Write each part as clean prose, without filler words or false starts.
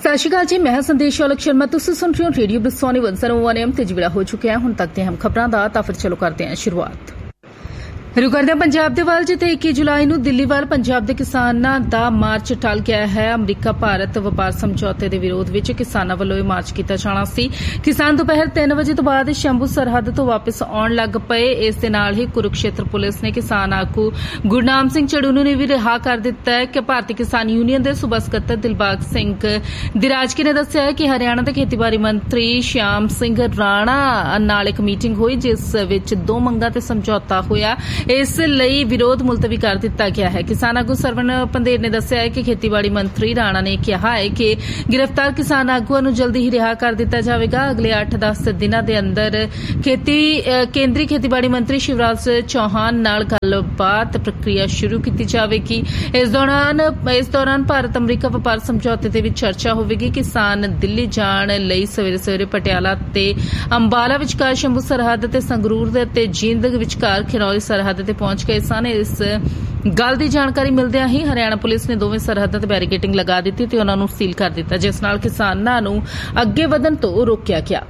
सत श्री अकाल जी, मैं संदेश औलख शर्मा। तुसीं सुन रहे हो रेडियो ब्रिस्टॉनी 101 FM ते जिबड़ा हो चुके हैं हुण तक दे हम खबरां दा। तां फिर चलो करते हैं शुरुआत। रुक करदे पंजाब दे वल, जिथे 21 जुलाई नूं दिल्ली वल पंजाब दे किसानां दा मार्च टल गया है। अमरीका भारत वपार समझौते दे विरोध विच किसानां वल्लों इह मार्च कीता जाना सी। किसान दोपहर 3 वजे तो बाद शंभू सरहद तो वापस आउण लग पए। इस दे नाल ही कुरुक्षेत्र पुलिस ने किसान आगू गुरनाम सिंह चड़ूनू ने भी रिहा कर दिता है कि भारतीय किसान यूनियन दे सूबा सकत्तर दिलबाग सिंह दिराजके ने दस्सिआ है कि हरियाणा दे खेतीबाड़ी मंत्री श्याम सिंह राणा नाल इक मीटिंग हुई, जिस विच 2 मंगां ते समझौता होया। इस ਲਈ विरोध मुलतवी कर दिता गया है। किसान आगू सरवण पंधेर ने दस्सिआ है कि खेतीबाड़ी मंत्री राणा ने कहा है कि गिरफ्तार किसान आगूआं नूं जल्दी ही रिहा कर दिता जाएगा। अगले 8-10 दिनां दे अंदर केंद्रीय खेतीबाड़ी मंत्री शिवराज चौहान नाल गलबात प्रक्रिया शुरू की जाएगी। इस दौरान भारत अमरीका वपार समझौते ते भी चर्चा होगी। किसान दिल्ली जाण लई सवेरे सवेरे पटियाला ते अंबाला विचकार शंभू सरहद ते संगरूर ते जींद विचकार खिरौली सरहद ते पहुंच गए सन। इस गल की जानकारी मिलदिआं ही हरियाणा पुलिस ने दोवें सरहदां ते बैरीकेडिंग लगा दी ते उन्हां नूं सील कर दिता, जिस नाल किसानां नूं अगे वधण तो रोकिया गया।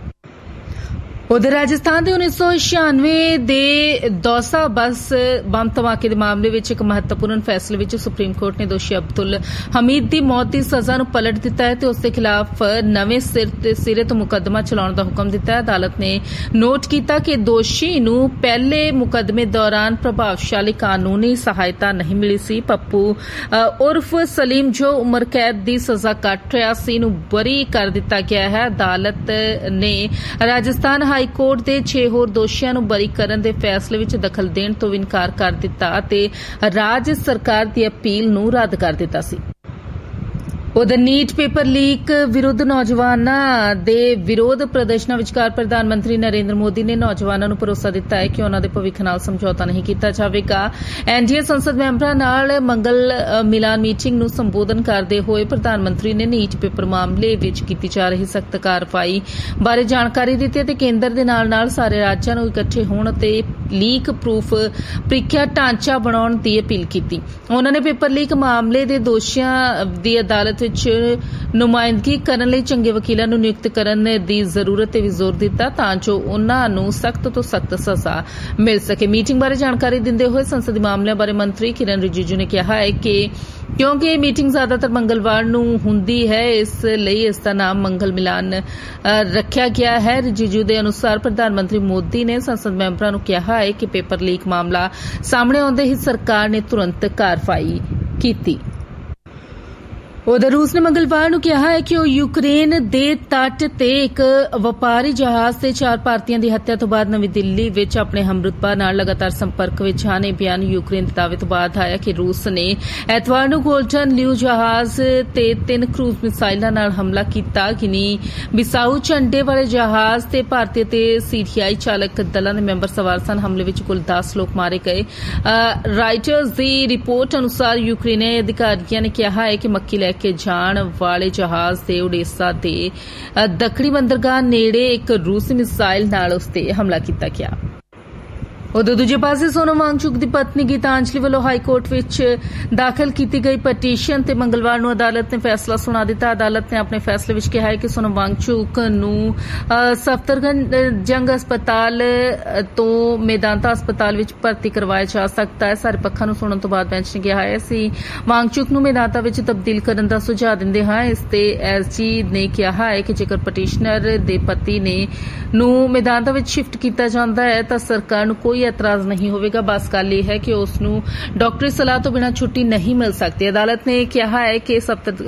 उधर राजस्थान के 1996 के दौसा बस बम धमाके के मामले में एक महत्वपूर्ण फैसले में सुप्रीम कोर्ट ने दोषी अब्दुल हमीद की मौत की सजा नूं पलट दिता है तो उसके खिलाफ नवे सिरे तो मुकदमा चलाउण दा हुक्म दिता है। अदालत ने नोट किया कि दोषी नूं पहले मुकदमे दौरान प्रभावशाली कानूनी सहायता नहीं मिली सी। पप्पू उर्फ सलीम जो उम्र कैद की सजा कट रहा सी नूं बरी कर दिता गया है। अदालत ने राजस्थान हाई कोर्ट के 6 होर दोषियों नूं बरी करन दे फैसले विच दखल देण तो इनकार कर दिता ते राज्य सरकार की अपील नूं रद्द कर दिता सी। उधर नीट पेपर लीक विरुद्ध नौजवानों के विरोध प्रदर्शनों विचकार प्रधानमंत्री नरेंद्र मोदी ने नौजवानों को भरोसा दिता है कि उन्होंने भविख नाल समझौता नहीं किया जाएगा। एनडीए संसद मैंबरां नाल मंगल मिलान मीटिंग नूं संबोधन करते हुए प्रधानमंत्री ने नीट पेपर मामले विच कीती जा रही सख्त कार्रवाई बारे जानकारी दी ते केंद्र दे नाल सारे राज्यां नूं इकट्ठे होण ते लीक प्रूफ प्रीख्या ढांचा बनाउण दी अपील की। उन्होंने पेपर लीक मामले के दोषियों की अदालत नुमाइंदगी करने लई चंगे वकीलां नूं नियुक्त करने की जरूरत ते भी जोर दिता तां जो उन्हां नूं सख्त तो सख्त सजा मिल सके। मीटिंग बारे जानकारी दिंदे हुए संसदीय मामलों बारे मंत्री किरण रिजिजू ने कहा है कि क्योंकि मीटिंग ज्यादातर मंगलवार नूं हुंदी है, इसलिए इसका नाम मंगल मिलान रखा गया है। रिजिजू के अनुसार प्रधानमंत्री मोदी ने संसद मैंबरां नूं कहा है कि पेपर लीक मामला सामने आउंदे ही सरकार ने तुरंत कार्रवाई की। उधर रूस ने मंगलवार नूं कहा है कि वह यूक्रेन दे तट ते एक वपारी जहाज से 4 भारतीयों की हत्या तो बाद नवी दिल्ली विच अपने हमरुतबा नाल लगातार संपर्क विच आने। बयान यूक्रेन के दावे तो बाद आया कि रूस ने एतवार नूं गोल्डन ल्यू जहाज ते 3 क्रूज मिसाइलों नाल हमला किया। गिनी बिसाऊ झंडे वाले जहाज ते भारतीय ते सीरियाई चालक दलों के मैंबर सवार सन। हमले विच कुल 10 लोग मारे गए। राइटर्स की रिपोर्ट अनुसार यूक्रेनी अधिकारियों ने कहा है कि मक्की के जाण वाले जहाज से ओडेसा के दक्षिणी बंदरगाह नेड़े एक रूसी मिसाइल नाल उस ते हमला किया गया। उधर दूजे पासे सोनम वांगचुक की पत्नी गीतांजलि वालों हाईकोर्ट विच दाखिल की गई पटीशन ते मंगलवार नूं अदालत ने फैसला सुना दिता। अदालत ने अपने फैसले विच कहा है कि सोनम वांगचुक नूं सफदरजंग अस्पताल तो मेदांता अस्पताल विच भर्ती करवाया जा सकता है। सारे पक्षां नूं सुणन तो बाद बेंच ने कहा है ਅਸੀਂ वांगचुक नूं मेदांता विच तब्दील करन दा सुझाव दिंदे हां। इस ते एसजी ने कहा है कि जेकर पटीशनर दे पति ने नूं मेदांता विच शिफ्ट किया जाता है तो सरकार नूं कोई एतराज नहीं होगा। बस गल यह है कि उसनूं डॉक्टरी सलाह तो बिना छुट्टी नहीं मिल सकती। अदालत ने कहा है कि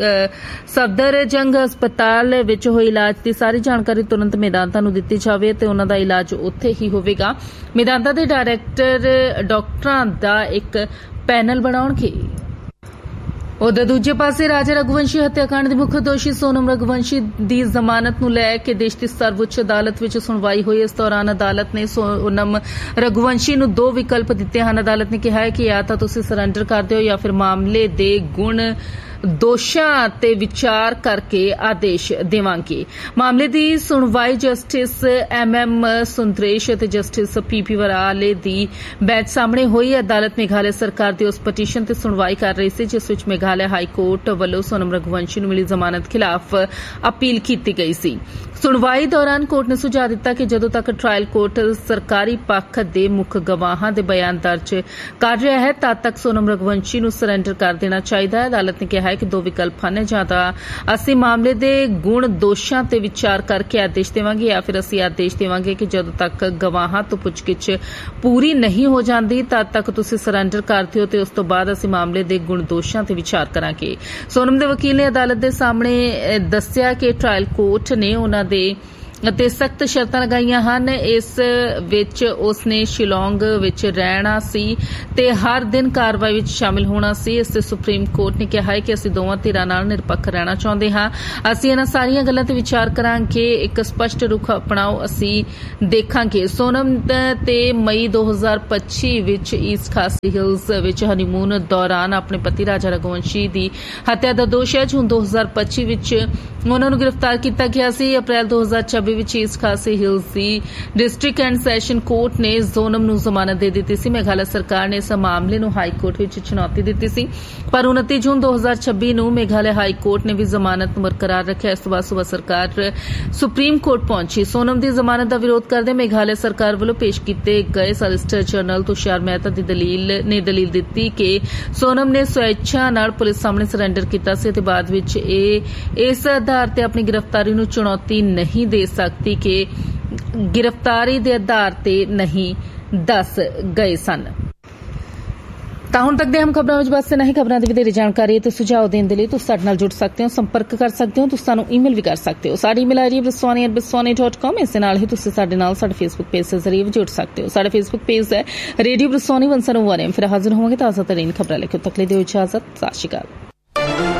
सफदरजंग अस्पताल विच होए इलाज की सारी जानकारी तुरंत मेदांता नूं दित्ती जावे ते उन्हां दा इलाज उत्थे ही होवेगा। मेदांता दे डायरैक्टर डॉक्टरां दा एक पैनल बनाउणगे। उधर दूजे पासे राजा रघुवंशी हत्याकांड के मुख्य दोषी सोनम रघुवंशी की जमानत नूं लै के देश की सर्वोच्च अदालत विच सुनवाई हुई। इस दौरान अदालत ने सोनम रघुवंशी नूं 2 विकल्प दिते हैं। अदालत ने कहा है कि या तो तुसीं सरैंडर कर दिओ या फिर मामले दे गुण ਦੋਸ਼ਾਂ ਤੇ ਵਿਚਾਰ ਕਰਕੇ ਆਦੇਸ਼ ਦੇਵਾਂਗੇ। ਮਾਮਲੇ ਦੀ ਸੁਣਵਾਈ ਜਸਟਿਸ MM ਸੁੰਦਰੇਸ਼ ਅਤੇ ਜਸਟਿਸ PP ਵਰਾਲੇ ਦੀ ਬੈਂਚ ਸਾਹਮਣੇ ਹੋਈ। ਅਦਾਲਤ ਮੇਘਾਲਿਆ ਸਰਕਾਰ ਦੀ ਉਸ ਪਟੀਸ਼ਨ ਤੇ ਸੁਣਵਾਈ ਕਰ ਰਹੀ ਸੀ ਜਿਸ ਵਿੱਚ ਮੇਘਾਲਿਆ ਹਾਈ ਕੋਰਟ ਵੱਲੋਂ ਸੋਨਮ ਰਘੁਵੰਸ਼ੀ ਨੂੰ ਮਿਲੀ ਜ਼ਮਾਨਤ ਖਿਲਾਫ ਅਪੀਲ ਕੀਤੀ ਗਈ ਸੀ। ਸੁਣਵਾਈ ਦੌਰਾਨ ਕੋਰਟ ਨੇ ਸੁਝਾਅ ਦਿੱਤਾ ਕਿ ਜਦੋਂ ਤੱਕ ਟ੍ਰਾਇਲ ਕੋਰਟ ਸਰਕਾਰੀ ਪੱਖ ਦੇ ਮੁੱਖ ਗਵਾਹਾਂ ਦੇ ਬਿਆਨ ਦਰਜ ਕਰ ਰਿਹਾ ਹੈ ਤਦ ਤੱਕ ਸੋਨਮ ਰਘੁਵੰਸ਼ੀ ਨੂੰ ਸਰੈਂਡਰ ਕਰ ਦੇਣਾ ਚਾਹੀਦਾ ਹੈ। ਅਦਾਲਤ ਨੇ ਕਿਹਾ ਹੈ ਕਿ ਦੋ ਵਿਕਲਪ ਹਨ, ਜਾਂ ਤਾਂ ਅਸੀਂ ਮਾਮਲੇ ਦੇ ਗੁਣ ਦੋਸ਼ਾਂ ਤੇ ਵਿਚਾਰ ਕਰਕੇ ਆਦੇਸ਼ ਦੇਵਾਂਗੇ ਜਾਂ ਫਿਰ ਅਸੀਂ ਆਦੇਸ਼ ਦੇਵਾਂਗੇ ਕਿ ਜਦੋਂ ਤੱਕ ਗਵਾਹਾਂ ਤੋਂ ਪੁੱਛਗਿੱਛ ਪੂਰੀ ਨਹੀਂ ਹੋ ਜਾਂਦੀ ਤਦ ਤੱਕ ਤੁਸੀਂ ਸਰੈਂਡਰ ਕਰ ਦਿਓ ਤੇ ਉਸ ਤੋਂ ਬਾਅਦ ਅਸੀਂ ਮਾਮਲੇ ਦੇ ਗੁਣ ਦੋਸ਼ਾਂ ਤੇ ਵਿਚਾਰ ਕਰਾਂਗੇ। ਸੋਨਮ ਦੇ ਵਕੀਲ ਨੇ ਅਦਾਲਤ ਦੇ ਸਾਹਮਣੇ ਦੱਸਿਆ ਕਿ ਟ੍ਰਾਇਲ ਕੋਰਟ ਨੇ ਉਹਨਾਂ ਦੇ ਅਤੇ ਸਖਤ ਸ਼ਰਤਾਂ ਲਗਾਈਆਂ ਹਨ। ਇਸ ਵਿੱਚ ਉਸਨੇ ਸ਼ਿਲੌਂਗ ਵਿੱਚ ਰਹਿਣਾ ਸੀ ਤੇ ਹਰ ਦਿਨ ਕਾਰਵਾਈ ਵਿੱਚ ਸ਼ਾਮਿਲ ਹੋਣਾ ਸੀ। ਇਸ ਤੇ ਸੁਪਰੀਮ ਕੋਰਟ ਨੇ ਕਿਹਾ ਹੈ ਕਿ ਅਸੀਂ ਦੋਵਾਂ ਧਿਰਾਂ ਨਾਲ ਨਿਰਪੱਖ ਰਹਿਣਾ ਚਾਹੁੰਦੇ ਹਾਂ। ਅਸੀਂ ਇਹਨਾਂ ਸਾਰੀਆਂ ਗੱਲਾਂ ਤੇ ਵਿਚਾਰ ਕਰਾਂਗੇ, ਇੱਕ ਸਪਸ਼ਟ ਰੁਖ ਅਪਣਾਓ, ਅਸੀਂ ਦੇਖਾਂਗੇ। ਸੋਨਮ ਤੇ ਮਈ 2025 ਵਿੱਚ ਈਸਟ ਖਾਸੀ ਹਿਲਸ ਵਿੱਚ ਹਨੀਮੂਨ ਦੌਰਾਨ ਆਪਣੇ ਪਤੀ ਰਾਜਾ ਰਘੁਵੰਸ਼ੀ ਦੀ ਹੱਤਿਆ ਦਾ ਦੋਸ਼ ਹੈ। ਜੂਨ 2025 ਵਿੱਚ ਉਹਨਾਂ ਨੂੰ ਗ੍ਰਿਫਤਾਰ ਕੀਤਾ ਗਿਆ ਸੀ। ਅਪ੍ਰੈਲ 2026 ਵਿੱਚ East Khasi Hills the district and session court ਨੇ ਸੋਨਮ ਨੂੰ ਜ਼ਮਾਨਤ ਦੇ ਦਿੱਤੀ ਸੀ। ਮੇਘਾਲਿਆ ਸਰਕਾਰ ਨੇ ਇਸ ਮਾਮਲੇ ਨੂੰ ਹਾਈ ਕੋਰਟ ਵਿੱਚ ਚੁਣੌਤੀ ਦਿੱਤੀ ਸੀ, ਪਰ 29 ਜੂਨ 2026 ਨੂੰ ਮੇਘਾਲਿਆ ਹਾਈ ਕੋਰਟ ਨੇ ਵੀ ਜ਼ਮਾਨਤ ਬਰਕਰਾਰ ਰੱਖਿਆ। ਇਸ ਤੋਂ ਬਾਅਦ ਸੂਬਾ ਸਰਕਾਰ ਸੁਪਰੀਮ ਕੋਰਟ ਪਹੁੰਚੀ। ਸੋਨਮ ਦੀ ਜ਼ਮਾਨਤ ਦਾ ਵਿਰੋਧ ਕਰਦੇ ਮੇਘਾਲਿਆ ਸਰਕਾਰ ਵੱਲੋਂ ਪੇਸ਼ ਕੀਤੇ ਗਏ ਸੋਲਿਸਿਟਰ ਜਨਰਲ ਤੁਸ਼ਾਰ ਮਹਿਤਾ ਦੀ ਦਲੀਲ ਦਿੱਤੀ ਕਿ ਸੋਨਮ ਨੇ ਸਵੈच्छਾ ਨਾਲ ਪੁਲਿਸ ਸਾਹਮਣੇ ਸਰੈਂਡਰ ਕੀਤਾ ਸੀ ਅਤੇ ਬਾਅਦ ਵਿੱਚ ਇਸ ਆਧਾਰ ਤੇ ਆਪਣੀ ਗ੍ਰਿਫਤਾਰੀ ਨੂੰ ਚੁਣੌਤੀ ਨਹੀਂ ਦੇ ਸਕਦੀ ਕਿ ਗ੍ਰਿਫਤਾਰੀ ਦੇ ਆਧਾਰ ਤੇ ਨਹੀਂ ਦੱਸ ਗਏ ਸਨ। ਤਾਂ ਹੁਣ ਤੱਕ ਦੇ ਹਮ ਖਬਰਾਂ ਵਿੱਚ ਬਸ ਇੰਨਾ ਹੀ। ਖਬਰਾਂ ਦੀ ਵਧੇਰੇ ਜਾਣਕਾਰੀ ਤੇ ਸੁਝਾਅ ਦੇਣ ਦੇ ਲਈ ਤੁਸੀਂ ਸਾਡੇ ਨਾਲ ਜੁੜ ਸਕਦੇ ਹੋ, ਸੰਪਰਕ ਕਰ ਸਕਦੇ ਹੋ। ਤੁਸੀਂ ਸਾਨੂੰ ਈਮੇਲ ਵੀ ਕਰ ਸਕਦੇ ਹੋ। ਸਾਡੀ ਈਮੇਲ ਆਈਡੀ biswani@biswani.com। ਇਸ ਦੇ ਨਾਲ ਹੀ ਤੁਸੀਂ ਸਾਡੇ ਨਾਲ ਸਾਡੇ ਫੇਸਬੁੱਕ ਪੇਜ ਦੇ ਜ਼ਰੀਏ ਵੀ ਜੁੜ ਸਕਦੇ ਹੋ। ਸਾਡਾ ਫੇਸਬੁੱਕ ਪੇਜ ਹੈ ਰੇਡੀਓ ਬਸਵਾਨੀ 101 FM। ਫਿਰ ਹਾਜ਼ਰ ਹੋਵਾਂਗੇ ਤਾਜ਼ਾ ਤਰੀਨ ਖਬਰਾਂ ਲੈ ਕੇ। ਤੱਕ ਲਈ ਦਿਓ ਇਜਾਜ਼ਤ। ਸਤਿ ਸ਼੍ਰੀ ਅਕਾਲ।